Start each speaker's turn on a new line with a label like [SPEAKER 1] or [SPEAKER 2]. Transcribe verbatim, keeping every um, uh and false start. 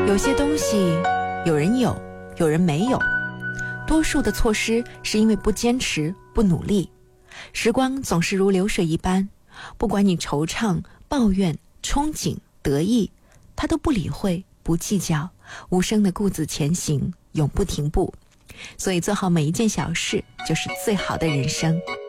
[SPEAKER 1] 有些东西有人有，有人没有，多数的错失是因为不坚持，不努力。时光总是如流水一般，不管你惆怅、抱怨、憧憬、得意，他都不理会，不计较，无声的固自前行，永不停步。所以做好每一件小事，就是最好的人生。